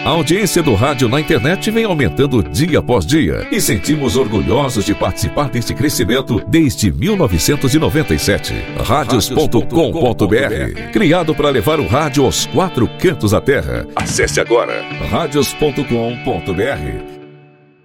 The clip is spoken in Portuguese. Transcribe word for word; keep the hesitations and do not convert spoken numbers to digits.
A audiência do rádio na internet vem aumentando dia após dia e sentimos orgulhosos de participar deste crescimento desde mil novecentos e noventa e sete. Radios ponto com ponto br, criado para levar o rádio aos quatro cantos da terra. Acesse agora radios ponto com ponto br.